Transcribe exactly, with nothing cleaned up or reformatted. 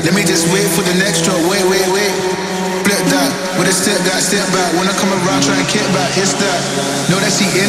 Let me just wait for the next stroke. Wait, wait, wait. Flip that. With a step that, step back. When I come around, try and kick back. It's that. Know that she in